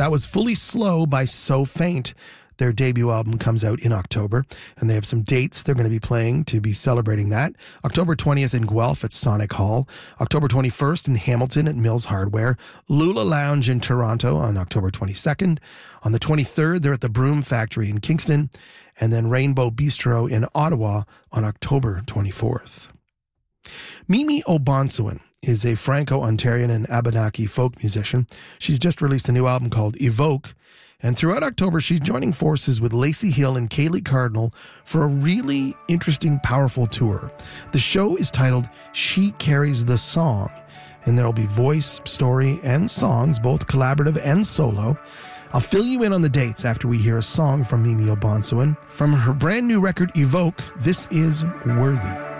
That was Fully Slow by So Faint. Their debut album comes out in October, and they have some dates they're going to be playing to be celebrating that. October 20th in Guelph at Sonic Hall. October 21st in Hamilton at Mills Hardware. Lula Lounge in Toronto on October 22nd. On the 23rd, they're at the Broom Factory in Kingston. And then Rainbow Bistro in Ottawa on October 24th. Mimi Obansuin is a Franco-Ontarian and Abenaki folk musician. She's just released a new album called Evoke. And throughout October, she's joining forces with Lacey Hill and Kaylee Cardinal for a really interesting, powerful tour. The show is titled She Carries the Song, and there'll be voice, story, and songs, both collaborative and solo. I'll fill you in on the dates after we hear a song from Mimi Obansuin. From her brand new record, Evoke, this is Worthy.